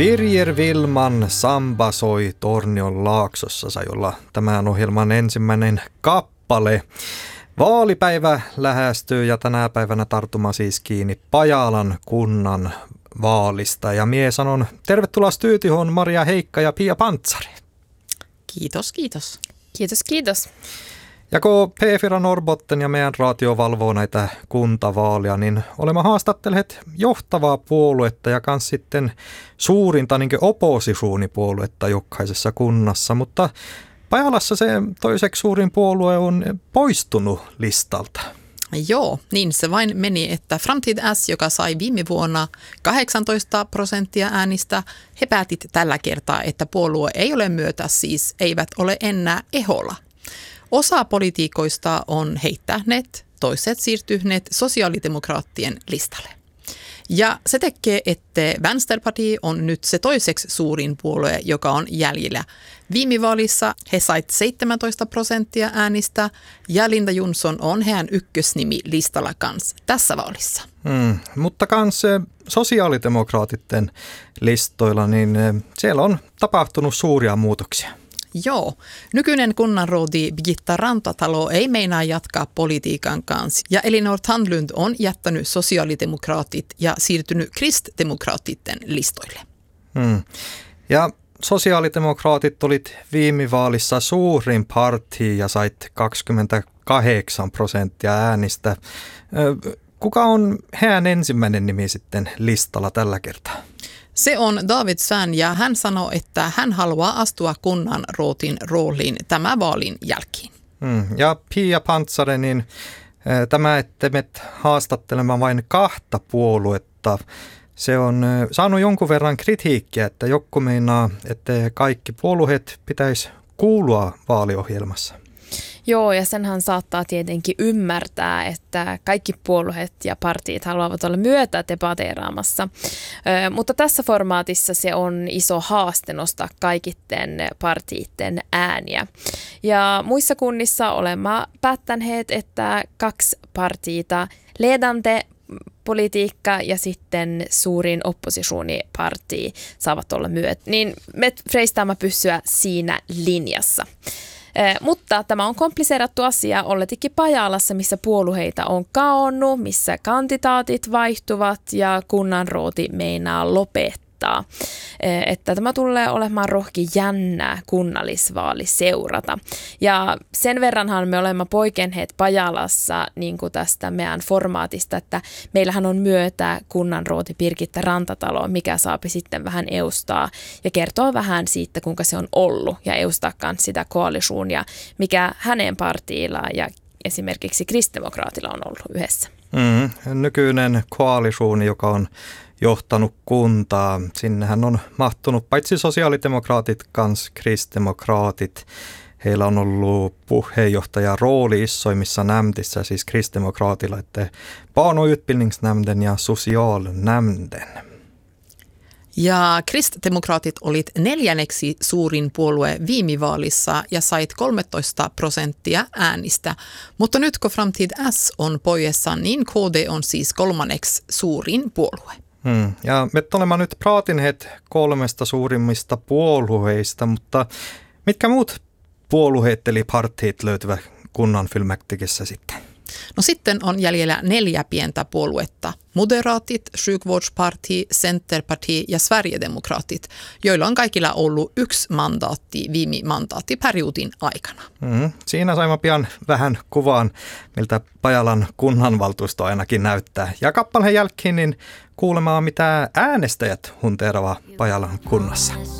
Birger Wilman Samba soi Tornion laaksossa sai olla tämän ohjelman ensimmäinen kappale. Vaalipäivä lähestyy ja tänä päivänä tartuma siis kiinni Pajalan kunnan vaalista. Ja mie sanon tervetuloa studioon Maria Heikka ja Pia Pantsari. Kiitos, kiitos. Kiitos, kiitos. Ja kun P4 Norrbotten ja meidän radio valvoo näitä kuntavaalia, niin olemme haastattelleet johtavaa puoluetta ja kans sitten suurinta niin oppositionipuoluetta jokaisessa kunnassa. Mutta Pajalassa se toiseksi suurin puolue on poistunut listalta. Joo, niin se vain meni, että Framtid S, joka sai viime vuonna 18% äänistä, he päätit tällä kertaa, että puolue ei ole myötä, siis eivät ole enää eholla. Osa poliitikoista on heittäneet, toiset siirtyneet sosiaalidemokraattien listalle. Ja se tekee, että Vänsterparti on nyt se toiseksi suurin puolue, joka on jäljellä. Viime vaalissa he sait 17% äänistä ja Linda Jonsson on heidän ykkösnimi listalla kanssa tässä vaalissa. Mutta kans sosiaalidemokraatitten listoilla, niin siellä on tapahtunut suuria muutoksia. Joo. Nykyinen kunnanroodi Birgitta Rantatalo ei meinaa jatkaa politiikan kanssa ja Elinor Tandlund on jättänyt sosiaalidemokraatit ja siirtynyt kristdemokraattien listoille. Ja sosiaalidemokraatit olit viime vaalissa suurin parti ja sait 28% äänistä. Kuka on heidän ensimmäinen nimi sitten listalla tällä kertaa? Se on David Svärd ja hän sanoi, että hän haluaa astua kunnanrootin rooliin tämän vaalin jälkeen. Ja Pia Pantsari, niin tämä, että me haastattelemaan vain kahta puoluetta, se on saanut jonkun verran kritiikkiä, että joku meinaa, että kaikki puolueet pitäisi kuulua vaaliohjelmassa. Joo, ja senhän saattaa tietenkin ymmärtää, että kaikki puolueet ja partiit haluavat olla myötä debateeraamassa. Mutta tässä formaatissa se on iso haaste nostaa kaikitten partiitten ääniä. Ja muissa kunnissa olemme päättäneet, että 2 partiita, ledande politiikka ja sitten suurin oppositioniparti saavat olla myötä. Niin me freistaamme pysyä siinä linjassa. Mutta tämä on kompliseerattu asia olletikin Pajalassa, missä puolueita on kaonnut, missä kandidaatit vaihtuvat ja kunnanrooti meinaa lopettaa. Että tämä tulee olemaan rohki jännää kunnallisvaali seurata. Ja sen verranhan me olemme poikenneet Pajalassa niin kuin tästä meidän formaatista, että meillähän on myötä kunnanrooti Birgitta Rantatalo, mikä saapi sitten vähän eustaa ja kertoa vähän siitä, kuinka se on ollut ja eustaakaan sitä koalisuunia, mikä hänen partiilla ja esimerkiksi kristdemokraatilla on ollut yhdessä. Nykyinen koalisuuni, joka on johtanut kuntaa. Sinnehän on mahtunut paitsi sosiaalidemokraatit, kans kristdemokraatit. Heillä on ollut puheenjohtaja rooli isoimmissa nämndissä, siis kristdemokraatilla, että barn- och utbildningsnämnden ja socialnämnden. Ja kristdemokraatit olit 4. suurin puolue viime vaalissa ja sait 13% äänistä. Mutta nyt kun Framtid S on poissa, niin KD on siis 3. suurin puolue. Ja me olemme nyt praatineet 3 suurimmista puolueista, mutta mitkä muut puolueet eli partiit löytyvät kunnan fullmäktigessä sitten? No sitten on jäljellä 4 pientä puoluetta. Moderaatit, Sjukvårdsparti, Centerparti ja Sverigedemokraatit, joilla on kaikilla ollut 1 mandaatti viime mandaattiperiodin aikana. Siinä saimme pian vähän kuvaan, miltä Pajalan kunnanvaltuusto ainakin näyttää. Ja kappaleen jälkeen niin kuulemaan, mitä äänestäjät hunteeraavat Pajalan kunnassa.